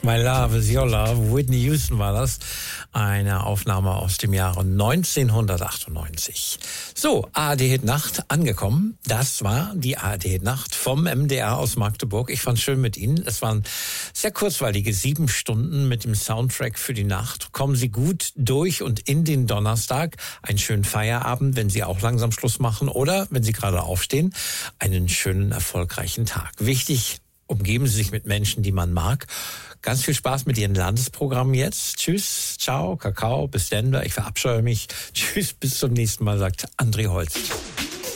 My Love is Your Love, Whitney Houston war das. Eine Aufnahme aus dem Jahre 1998. So, ARD-Hit Nacht angekommen. Das war die ARD-Hit Nacht vom MDR aus Magdeburg. Ich fand's schön mit Ihnen. Es waren sehr kurzweilige 7 Stunden mit dem Soundtrack für die Nacht. Kommen Sie gut durch und in den Donnerstag. Einen schönen Feierabend, wenn Sie auch langsam Schluss machen oder, wenn Sie gerade aufstehen, einen schönen, erfolgreichen Tag. Wichtig, umgeben Sie sich mit Menschen, die man mag. Ganz viel Spaß mit Ihren Landesprogrammen jetzt. Tschüss, ciao, Kakao, bis Denver. Ich verabscheue mich. Tschüss, bis zum nächsten Mal, sagt André Holst.